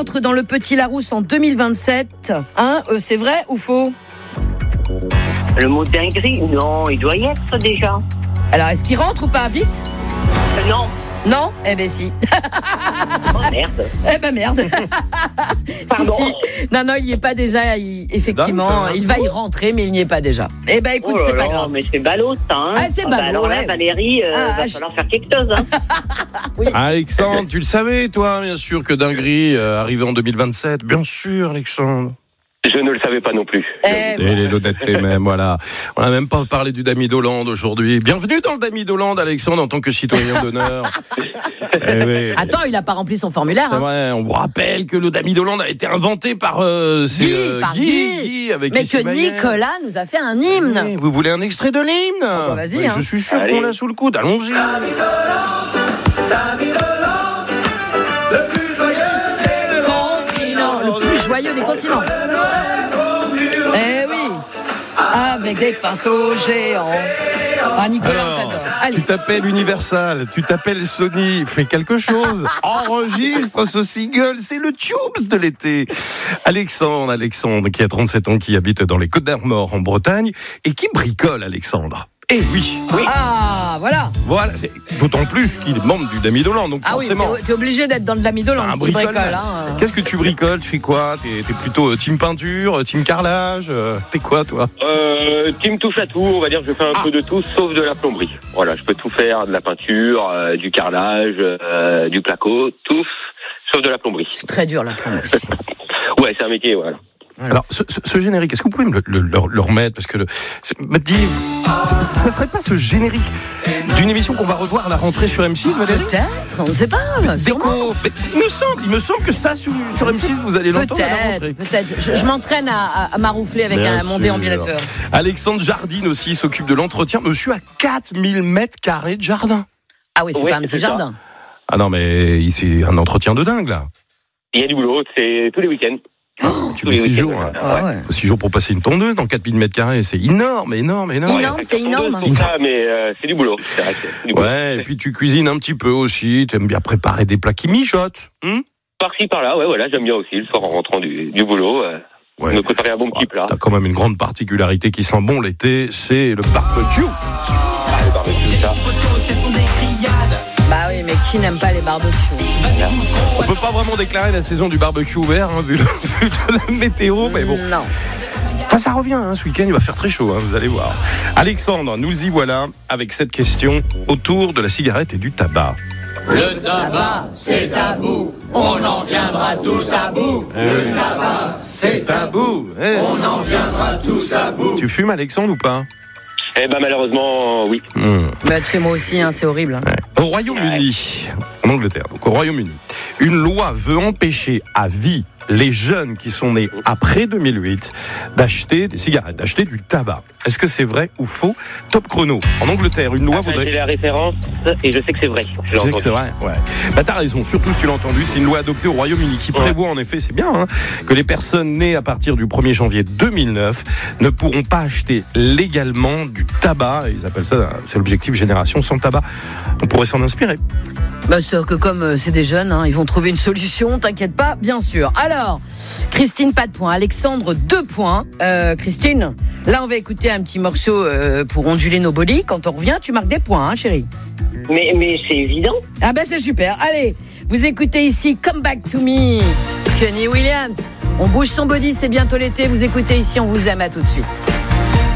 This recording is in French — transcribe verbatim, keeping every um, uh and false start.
rentre dans le Petit Larousse en deux mille vingt-sept. Hein, euh, c'est vrai ou faux? Le mot dinguerie, non, il doit y être déjà. Alors, est-ce qu'il rentre ou pas? Vite. Euh, non. Non? Eh ben si. Oh merde. Eh ben merde. si, si. Non, non, il n'y est pas déjà. Il, effectivement, il va y rentrer, mais il n'y est pas déjà. Eh ben écoute, oh là c'est pas là, grave. Mais c'est ballot, ça. Hein. Ah, c'est ah, ballot, bah, alors là, ouais. Valérie, euh, Ah, va je... falloir faire quelque chose. Hein. Oui. Alexandre, tu le savais, toi, bien sûr, que dinguerie euh, arrivait en deux mille vingt-sept. Bien sûr, Alexandre. Je ne le savais pas non plus. Eh, Et l'honnêteté même, voilà. On n'a même pas parlé du Damidoland aujourd'hui. Bienvenue dans le Damidoland, Alexandre, en tant que citoyen d'honneur. Eh oui. Attends, il n'a pas rempli son formulaire. C'est hein. vrai, on vous rappelle que le Damidoland a été inventé par, euh, c'est, Guy, euh, par Guy, Guy. Guy, avec Mais Issy que Maillère. Nicolas nous a fait un hymne. Oui, vous voulez un extrait de l'hymne? bah, vas-y, Oui, hein. Je suis sûr Allez. qu'on l'a sous le coude, allons-y. Continent, le plus joyeux des continents. Eh oui, avec des pinceaux géants. Ah, Nicolas, on Alors, t'adore. Allez. tu t'appelles Universal, tu t'appelles Sony, fais quelque chose, enregistre ce single, c'est le tube de l'été. Alexandre, Alexandre, qui a trente-sept ans, qui habite dans les Côtes d'Armor en Bretagne, et qui bricole, Alexandre. Eh oui, oui. Ah, voilà. Voilà, c'est d'autant plus qu'il est membre du Damidoland, donc Ah oui, forcément. t'es, t'es obligé d'être dans le Damidoland C'est un si tu bricoles. bricolage. Hein. Qu'est-ce que tu bricoles? Tu fais quoi? T'es, t'es plutôt euh, team peinture, euh, team carrelage? euh, T'es quoi, toi? Euh, team touche à tout, on va dire que je fais un Ah. peu de tout, sauf de la plomberie. Voilà, je peux tout faire, de la peinture, euh, du carrelage, euh, du placo, tout, sauf de la plomberie. C'est très dur, la plomberie. Ouais, c'est un métier, voilà. Alors, ce, ce, ce générique, est-ce que vous pouvez me le, le, le, le remettre? Parce que, le, me dis, c'est- ça serait pas ce générique d'une émission qu'on va revoir à la rentrée sur M six, Valérie? Peut-être, on ne sait pas. Sûrement. Déco. Mais il me semble, il me semble que ça sur, sur M six vous allez l'entendre à la Peut-être, rentrée. peut-être. Je, je m'entraîne à, à, à maroufler avec Bien un, mon sûr. déambulateur. Alexandre Jardine aussi s'occupe de l'entretien. Monsieur a quatre mille mètres carrés de jardin. Ah oui, c'est Oui, pas un petit c'est ça. jardin. Ah non, mais c'est un entretien de dingue, là. Il y a du boulot, c'est tous les week-ends. Tu Tous mets les six week-ends, jours. ouais. hein. Ah ouais. Faut six jours pour passer une tondeuse dans quatre mille mètres carrés. C'est énorme, énorme, énorme. Énorme. c'est énorme. C'est ça, mais euh, c'est du boulot. C'est vrai que c'est du boulot. Ouais, et puis tu cuisines un petit peu aussi. Tu aimes bien préparer des plats qui mijotent. Hein? Par-ci, par-là, ouais, voilà, j'aime bien aussi, le soir en rentrant du, du boulot, euh, Ouais. me préparer un bon petit plat. T'as quand même une grande particularité qui sent bon l'été, c'est le barbecue. Ah, le barbecue, ça. Bah oui, mais qui n'aime pas les barbecues? On peut pas vraiment déclarer la saison du barbecue ouvert, hein, vu, le, vu la météo, mais bon. Non. Enfin, ça revient, hein, ce week-end, il va faire très chaud, hein, vous allez voir. Alexandre, nous y voilà avec cette question autour de la cigarette et du tabac. Le tabac, c'est tabou, on en viendra tous à bout. Le tabac, c'est tabou, Eh. on en viendra tous à bout. Tu fumes, Alexandre, ou pas? Eh ben, malheureusement, oui. Mmh. Bah tu sais, moi aussi, hein, c'est horrible. Hein. Ouais. Au Royaume-Uni, en Angleterre, donc au Royaume-Uni, une loi veut empêcher à vie les jeunes qui sont nés après deux mille huit d'acheter des cigarettes, d'acheter du tabac. Est-ce que c'est vrai ou faux? Top chrono. En Angleterre, une loi Ah, voudrait... j'ai la référence et je sais que c'est vrai. Je l'ai Tu sais que entendu. c'est vrai, ouais. Bah t'as raison, surtout si tu l'as entendu, c'est une loi adoptée au Royaume-Uni qui Ouais. prévoit en effet, c'est bien, hein, que les personnes nées à partir du premier janvier deux mille neuf ne pourront pas acheter légalement du tabac. Ils appellent ça, c'est l'objectif génération sans tabac. On pourrait s'en inspirer. Bah c'est sûr que comme euh, c'est des jeunes, hein, ils vont trouver une solution, t'inquiète pas, bien sûr. Alors, Christine, pas de points. Alexandre, deux points. Euh, Christine, là on va écouter un petit morceau euh, pour onduler nos bodys. Quand on revient, tu marques des points, hein, chérie. Mais, mais c'est évident. Ah bah c'est super. Allez, vous écoutez ici Come Back to Me, Kenny Williams. On bouge son body, c'est bientôt l'été. Vous écoutez ici, on vous aime, à tout de suite.